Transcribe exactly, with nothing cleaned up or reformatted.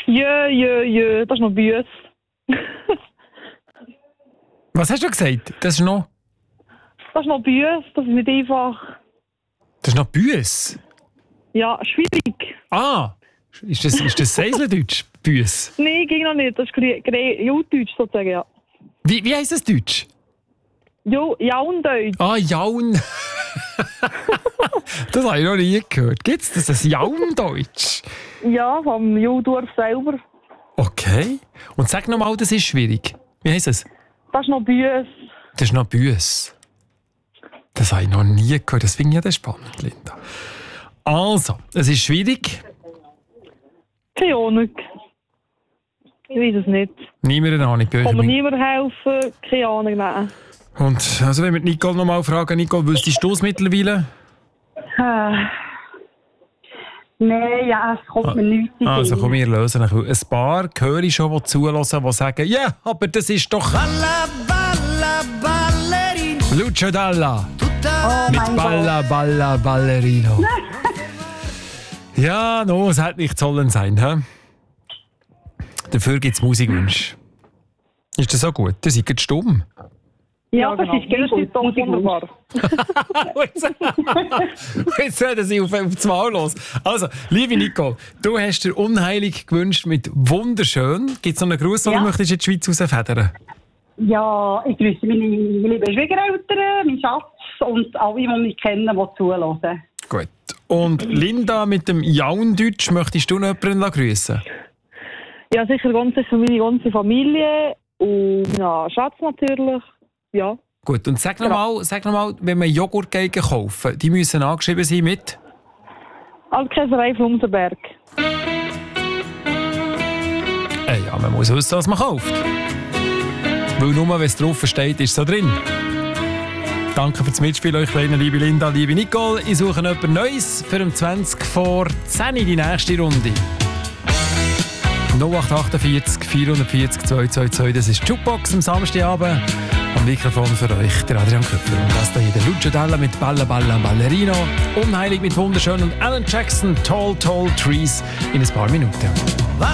Jö, jö, jö, das ist noch Büs. Was hast du gesagt? Das ist noch... Das ist noch Büs, das ist nicht einfach. Das ist noch Büs? Ja, schwierig. Ah! Ist das, ist das Seislerdeutsch? Büs? Nein, ging noch nicht. Das ist Gre- Gre- Jaundeutsch sozusagen, ja. Wie, wie heisst das Deutsch? Jo, Jaundeutsch. Ah, Jaun. Das habe ich noch nie gehört. Gibt es das, ein Jaundeutsch? Ja, vom Jaudorf selber. Okay. Und sag nochmal, das ist schwierig. Wie heisst es? Das ist noch Büs. Das ist noch Büs. Das habe ich noch nie gehört. Das finde ich ja spannend, Linda. Also, es ist schwierig. Keine Ahnung. Ich weiß es nicht. Niemand eine Ahnung. Kann mir niemand helfen? Keine Ahnung, nein. Und also wenn wir Nicole noch mal fragen, Nicole, wüsstest du es mittlerweile? Äh, Nein, ja, es kommt mir nichts in den Also Sinn. komm, wir lösen ein ein paar höre ich schon, die zuhören, die sagen, ja, yeah, aber das ist doch Balla, balla, ballerina. Lucio Dalla. Oh Mit mein Balla, Gott. Balla, Ballerino. Ja, no, es hätte nicht sollen sein. He? Dafür gibt es Musikwünsche. Ist das so gut? Das ist jetzt stumm. Ja, das ist Das ist doch wunderbar. jetzt jetzt werden sie auf, auf das Mal los. Also, liebe Nicole, du hast dir unheilig gewünscht mit wunderschön. Gibt es noch einen Gruß, den Ja. du möchtest in die Schweiz rausfedern? Ja, ich grüße meine, meine lieben Schwiegereltern, meinen Schatz und alle, die mich kennen, die zuhören. Gut. Und Linda mit dem Jaundeutsch, möchtest du noch jemanden grüßen? Ja, sicher ganz sicher meine ganze Familie und ja, Schatz natürlich. Ja. Gut, und sag nochmal, sag noch mal, wenn wir Joghurt gehen kaufen, die müssen angeschrieben sein mit? Altkäserei Flumsenberg. Äh, ja, man muss wissen, was man kauft. Weil nur, wenn es drauf steht, ist es so drin. Danke fürs Mitspielen, euch kleinen, liebe Linda, liebe Nicole. Ich suche jemand Neues für um zwanzig vor zehn die nächste Runde. null acht achtundvierzig, vierhundertvierzig, zweihundertzweiundzwanzig, das ist die Jukebox am Samstagabend. Am Mikrofon für euch, der Adrian Köpfer. Und das hier der Lucio Dalla mit Balla Balla Ballerino. Unheilig mit Wunderschön und Alan Jackson, Tall Tall Trees in ein paar Minuten.